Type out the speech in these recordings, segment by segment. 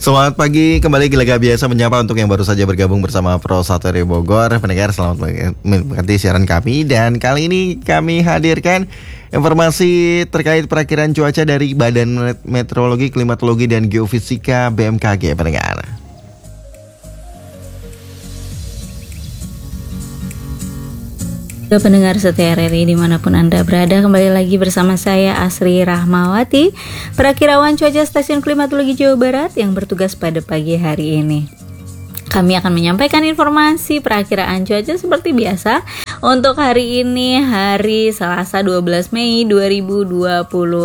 Selamat pagi, kembali gila biasa menyapa untuk yang baru saja bergabung bersama Pro 1 RRI Bogor. Pendengar, selamat mengikuti siaran kami. Dan kali ini kami hadirkan informasi terkait perakiran cuaca dari Badan Meteorologi, Klimatologi, dan Geofisika BMKG, pendengar. Pendengar setia RRI dimanapun Anda berada, kembali lagi bersama saya Asri Rahmawati, perakirawan cuaca Stasiun Klimatologi Jawa Barat yang bertugas pada pagi hari ini. Kami akan menyampaikan informasi perakiraan cuaca seperti biasa untuk hari ini, hari Selasa 12 Mei 2026.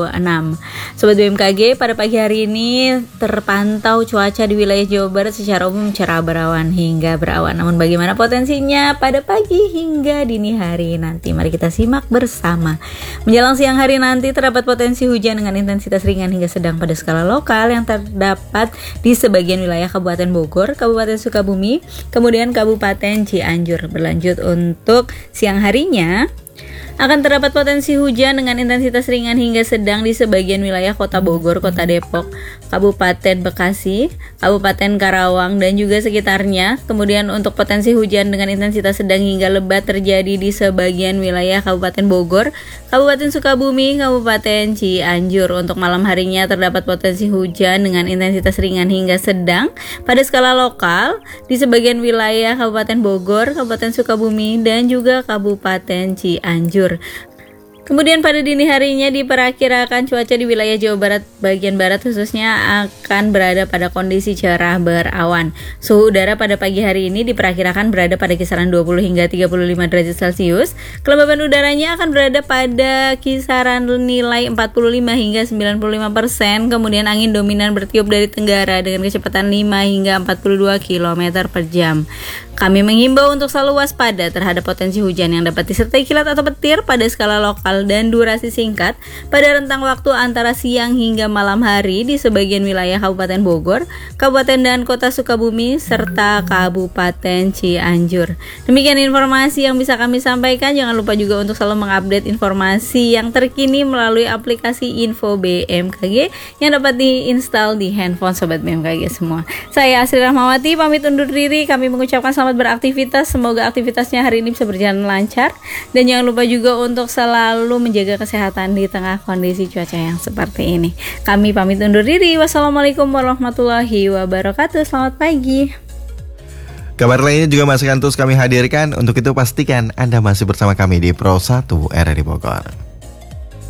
Sobat BMKG, pada pagi hari ini terpantau cuaca di wilayah Jawa Barat secara umum cerah berawan hingga berawan. Namun bagaimana potensinya pada pagi hingga dini hari nanti? Mari kita simak bersama. Menjelang siang hari nanti terdapat potensi hujan dengan intensitas ringan hingga sedang pada skala lokal yang terdapat di sebagian wilayah Kabupaten Bogor, Kabupaten Sukabumi, kemudian Kabupaten Cianjur. Berlanjut untuk siang harinya akan terdapat potensi hujan dengan intensitas ringan hingga sedang di sebagian wilayah Kota Bogor, Kota Depok, Kabupaten Bekasi, Kabupaten Karawang, dan juga sekitarnya. Kemudian untuk potensi hujan dengan intensitas sedang hingga lebat terjadi di sebagian wilayah Kabupaten Bogor, Kabupaten Sukabumi, Kabupaten Cianjur. Untuk malam harinya terdapat potensi hujan dengan intensitas ringan hingga sedang pada skala lokal di sebagian wilayah Kabupaten Bogor, Kabupaten Sukabumi, dan juga Kabupaten Cianjur. Kemudian pada dini harinya diperkirakan cuaca di wilayah Jawa Barat bagian barat khususnya akan berada pada kondisi cerah berawan. Suhu udara pada pagi hari ini diperkirakan berada pada kisaran 20 hingga 35 derajat Celcius. Kelembaban udaranya akan berada pada kisaran nilai 45 hingga 95%. Kemudian angin dominan bertiup dari tenggara dengan kecepatan 5 hingga 42 km per jam. Kami menghimbau untuk selalu waspada terhadap potensi hujan yang dapat disertai kilat atau petir pada skala lokal dan durasi singkat pada rentang waktu antara siang hingga malam hari di sebagian wilayah Kabupaten Bogor, Kabupaten dan Kota Sukabumi, serta Kabupaten Cianjur. Demikian informasi yang bisa kami sampaikan. Jangan lupa juga untuk selalu mengupdate informasi yang terkini melalui aplikasi Info BMKG yang dapat diinstal di handphone Sobat BMKG semua. Saya Asri Rahmawati, pamit undur diri. Kami mengucapkan selamat beraktivitas. Semoga aktivitasnya hari ini bisa berjalan lancar. Dan jangan lupa juga untuk selalu menjaga kesehatan di tengah kondisi cuaca yang seperti ini. Kami pamit undur diri. Wassalamualaikum warahmatullahi wabarakatuh. Selamat pagi. Kabar lainnya juga masih akan terus kami hadirkan. Untuk itu pastikan Anda masih bersama kami di Pro 1 RRI Bogor.